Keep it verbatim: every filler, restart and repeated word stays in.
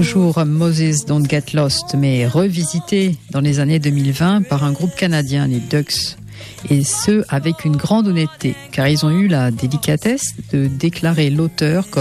toujours Moses Don't Get Lost, mais revisité dans les années deux mille vingt par un groupe canadien, les Ducks. Et ce, avec une grande honnêteté, car ils ont eu la délicatesse de déclarer l'auteur comme